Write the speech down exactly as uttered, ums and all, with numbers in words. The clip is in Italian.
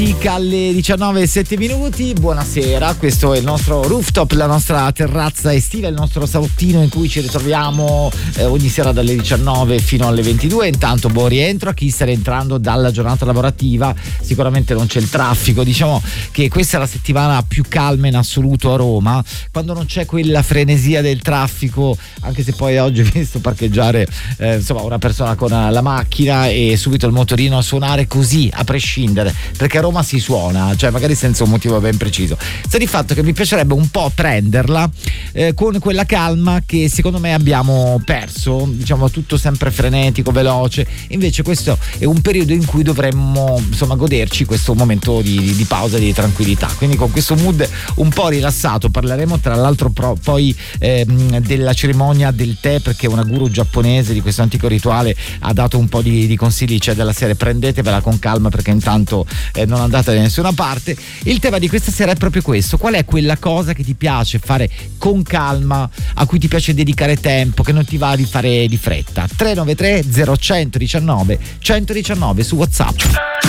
Alle diciannove e sette minuti, buonasera, questo è il nostro rooftop, la nostra terrazza estiva, il nostro salottino in cui ci ritroviamo eh, ogni sera dalle diciannove fino alle ventidue. Intanto buon rientro a chi sta rientrando dalla giornata lavorativa, sicuramente non c'è il traffico, diciamo che questa è la settimana più calma in assoluto a Roma, quando non c'è quella frenesia del traffico, anche se poi oggi ho visto parcheggiare eh, insomma una persona con la macchina e subito il motorino a suonare così, a prescindere, perché a Roma si suona, cioè magari senza un motivo ben preciso. Sta di fatto che mi piacerebbe un po' prenderla eh, con quella calma che secondo me abbiamo perso, diciamo tutto sempre frenetico, veloce, invece questo è un periodo in cui dovremmo insomma goderci questo momento di, di, di pausa, di tranquillità, quindi con questo mood un po' rilassato parleremo tra l'altro pro, poi ehm, della cerimonia del tè, perché una guru giapponese di questo antico rituale ha dato un po' di, di consigli, cioè della serie prendetevela con calma perché intanto eh, non andate da nessuna parte. Il tema di questa sera è proprio questo: qual è quella cosa che ti piace fare con calma, a cui ti piace dedicare tempo, che non ti va di fare di fretta? Tre nove tre zero uno uno nove uno uno nove su WhatsApp.